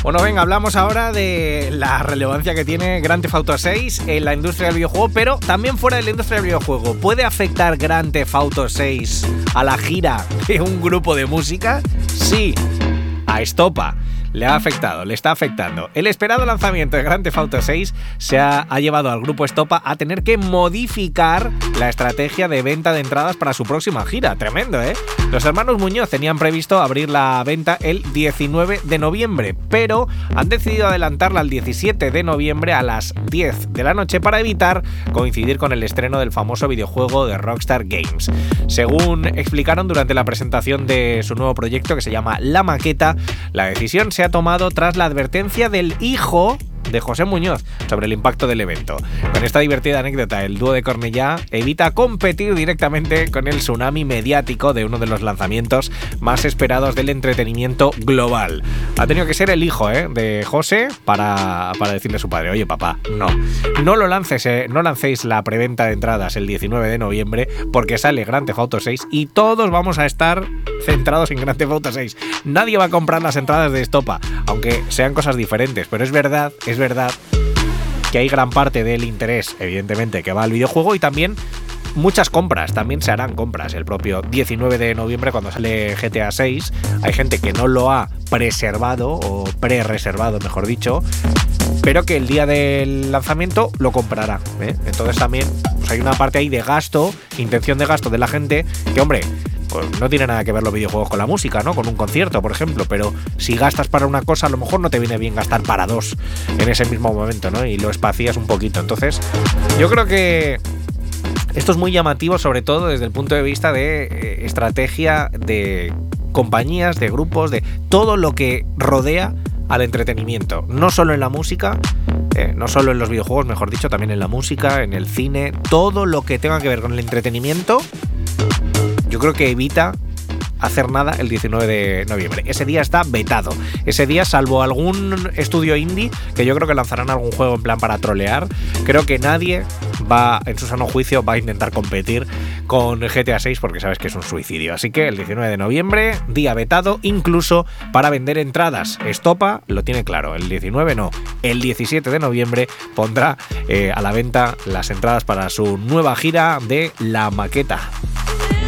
Bueno, venga, hablamos ahora de la relevancia que tiene Grand Theft Auto 6 en la industria del videojuego, pero también fuera de la industria del videojuego. ¿Puede afectar Grand Theft Auto 6 a la gira de un grupo de música? Sí, a Estopa. Le está afectando. El esperado lanzamiento de Grand Theft Auto 6 ha llevado al grupo Estopa a tener que modificar la estrategia de venta de entradas para su próxima gira. Tremendo, ¿eh? Los hermanos Muñoz tenían previsto abrir la venta el 19 de noviembre, pero han decidido adelantarla al 17 de noviembre a las 10 de la noche para evitar coincidir con el estreno del famoso videojuego de Rockstar Games. Según explicaron durante la presentación de su nuevo proyecto que se llama La Maqueta, la decisión se ha tomado tras la advertencia del hijo de José Muñoz sobre el impacto del evento. Con esta divertida anécdota, el dúo de Cornellá evita competir directamente con el tsunami mediático de uno de los lanzamientos más esperados del entretenimiento global. Ha tenido que ser el hijo de José para decirle a su padre: oye papá, no lancéis la preventa de entradas el 19 de noviembre porque sale Grand Theft Auto 6 y todos vamos a estar centrados en Grand Theft Auto 6. Nadie va a comprar las entradas de Estopa, aunque sean cosas diferentes, pero es verdad que hay gran parte del interés, evidentemente, que va al videojuego y también muchas compras, también se harán compras. El propio 19 de noviembre, cuando sale GTA 6, hay gente que no lo ha preservado o pre-reservado, mejor dicho, pero que el día del lanzamiento lo comprará, ¿eh? Entonces también pues hay una parte ahí de gasto, intención de gasto de la gente, que hombre, pues no tiene nada que ver los videojuegos con la música, ¿no? Con un concierto, por ejemplo, pero si gastas para una cosa, a lo mejor no te viene bien gastar para dos en ese mismo momento, ¿no? Y lo espacías un poquito. Entonces, yo creo que esto es muy llamativo, sobre todo desde el punto de vista de estrategia de compañías, de grupos, de todo lo que rodea al entretenimiento. No solo en la música, no solo en los videojuegos, mejor dicho, también en la música, en el cine, todo lo que tenga que ver con el entretenimiento. Yo creo que evita hacer nada el 19 de noviembre. Ese día está vetado. Ese día, salvo algún estudio indie, que yo creo que lanzarán algún juego en plan para trolear, creo que nadie va, en su sano juicio, va a intentar competir con GTA 6 porque sabes que es un suicidio. Así que el 19 de noviembre, día vetado, incluso para vender entradas. Estopa lo tiene claro, el 19 no, el 17 de noviembre pondrá a la venta las entradas para su nueva gira de La Maqueta.